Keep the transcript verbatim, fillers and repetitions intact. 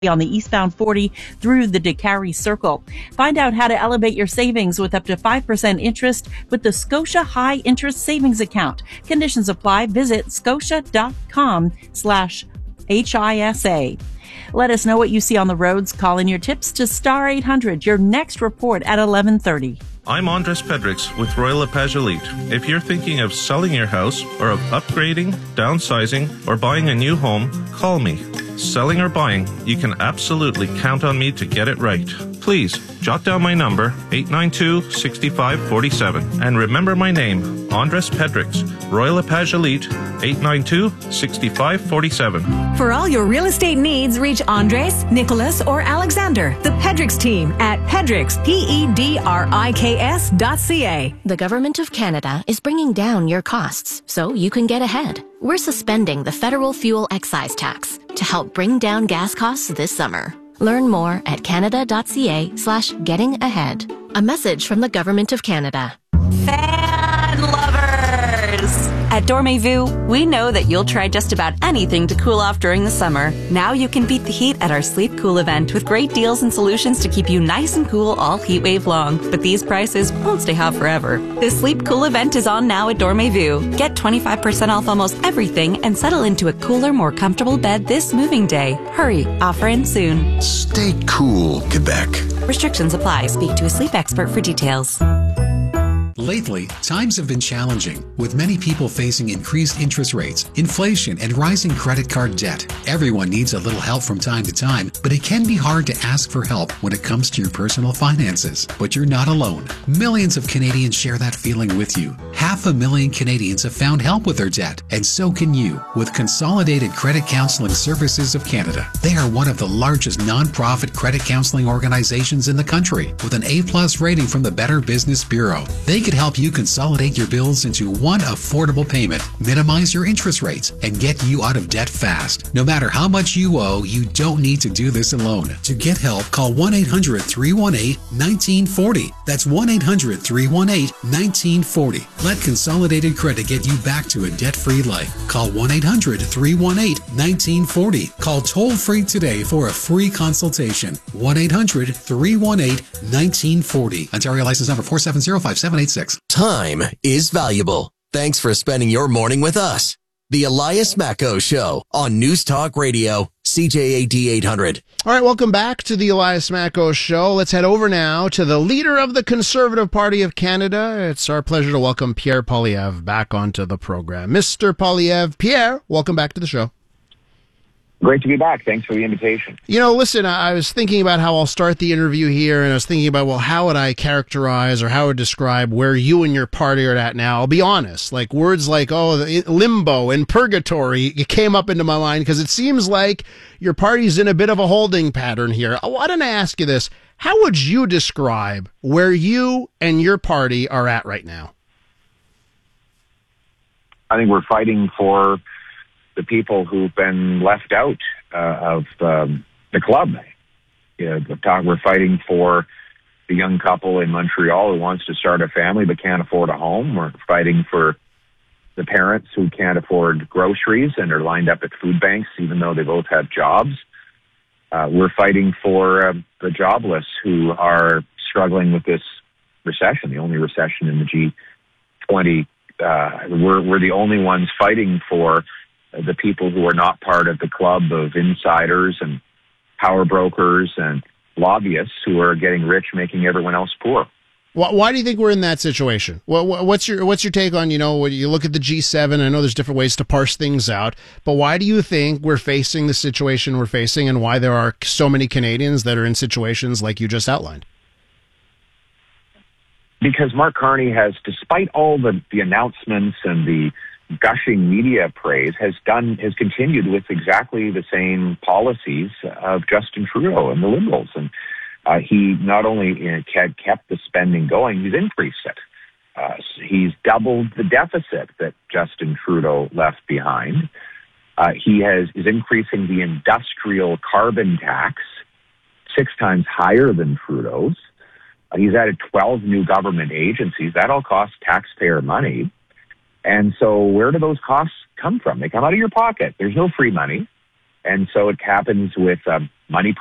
on the eastbound forty through the DeCarry Circle. Find out how to elevate your savings with up to five percent interest with the Scotia High Interest Savings Account. Conditions apply. Visit scotia.com slash HISA. Let us know what you see on the roads. Call in your tips to star eight hundred. Your next report at eleven thirty. I'm Andres Pedrix with Royal LePage Elite. If you're thinking of selling your house or of upgrading, downsizing, or buying a new home, call me. Selling or buying, you can absolutely count on me to get it right. Please, jot down my number, eight nine two, six five four seven. And remember my name, Andres Pedrix, Royal LePage Elite, eight nine two, six five four seven. For all your real estate needs, reach Andres, Nicholas, or Alexander, the Pedrix team at Pedrix, P E D R I K S dot C A. The Government of Canada is bringing down your costs so you can get ahead. We're suspending the federal fuel excise tax to help bring down gas costs this summer. Learn more at canada.ca slash getting ahead. A message from the Government of Canada. Fan lovers! At Dormez-vous, we know that you'll try just about anything to cool off during the summer. Now you can beat the heat at our Sleep Cool event with great deals and solutions to keep you nice and cool all heat wave long. But these prices won't stay hot forever. The Sleep Cool event is on now at Dormez-vous. Get twenty-five percent off almost everything and settle into a cooler, more comfortable bed this moving day. Hurry, offer ends soon. Stay cool, Quebec. Restrictions apply. Speak to a sleep expert for details. Lately, times have been challenging, with many people facing increased interest rates, inflation, and rising credit card debt. Everyone needs a little help from time to time, but it can be hard to ask for help when it comes to your personal finances. But you're not alone. Millions of Canadians share that feeling with you. Half a million Canadians have found help with their debt, and so can you with Consolidated Credit Counseling Services of Canada. They are one of the largest nonprofit credit counseling organizations in the country, with an A-plus rating from the Better Business Bureau. They can help you consolidate your bills into one affordable payment, minimize your interest rates, and get you out of debt fast. No matter how much you owe, you don't need to do this alone. To get help, call one eight hundred, three one eight, one nine four zero. That's one eight hundred, three one eight, one nine four zero. Let Consolidated Credit get you back to a debt-free life. Call one eight hundred, three one eight, one nine four zero. Call toll-free today for a free consultation. one eight hundred, three one eight, one nine four zero. Ontario license number four seven zero, five seven eight six. Time is valuable. Thanks for spending your morning with us. The Elias Macko Show on News Talk Radio, C J A D eight hundred. All right, welcome back to the Elias Macko Show. Let's head over now to the leader of the Conservative Party of Canada. It's our pleasure to welcome Pierre Poilievre back onto the program. Mister Poilievre, Pierre, welcome back to the show. Great to be back. Thanks for the invitation. You know, listen, I was thinking about how I'll start the interview here, and I was thinking about, well, how would I characterize or how would I describe where you and your party are at now? I'll be honest, like words like, oh, limbo and purgatory, it came up into my mind because it seems like your party's in a bit of a holding pattern here. Why don't I ask you this? How would you describe where you and your party are at right now? I think we're fighting for the people who've been left out uh, of um, the club. You know, we're fighting for the young couple in Montreal who wants to start a family but can't afford a home. We're fighting for the parents who can't afford groceries and are lined up at food banks even though they both have jobs. Uh, we're fighting for uh, the jobless who are struggling with this recession, the only recession in the G twenty. Uh, we're, we're the only ones fighting for the people who are not part of the club of insiders and power brokers and lobbyists who are getting rich, making everyone else poor. Why, why do you think we're in that situation? What's your what's your take on, you know, when you look at the G seven, I know there's different ways to parse things out, but why do you think we're facing the situation we're facing and why there are so many Canadians that are in situations like you just outlined? Because Mark Carney has, despite all the, the announcements and the gushing media praise, has done has continued with exactly the same policies of Justin Trudeau and the Liberals, and uh, he not only you know, had kept the spending going, he's increased it. Uh, he's doubled the deficit that Justin Trudeau left behind. Uh, he has is increasing the industrial carbon tax six times higher than Trudeau's. Uh, he's added twelve new government agencies. That all costs taxpayer money. And so where do those costs come from? They come out of your pocket. There's no free money. And so it happens with um, money